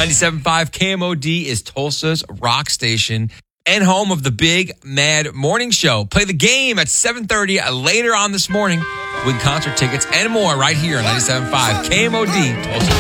97.5 KMOD is Tulsa's rock station and home of the Big Mad Morning Show. Play the game at 7:30 later on this morning. Win concert tickets and more right here on 97.5 KMOD Tulsa.